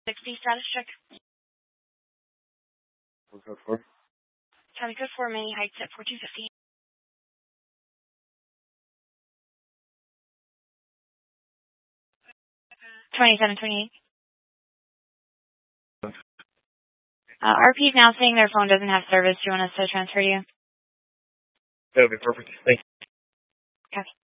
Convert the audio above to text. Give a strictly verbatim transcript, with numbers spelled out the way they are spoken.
sixty status check. What's that for? Charlie code four, mini heights at four two fifty. twenty-seven twenty-eight. Uh, R P is now saying their phone doesn't have service. Do you want us to transfer to you? That would be perfect. Thanks. Copy.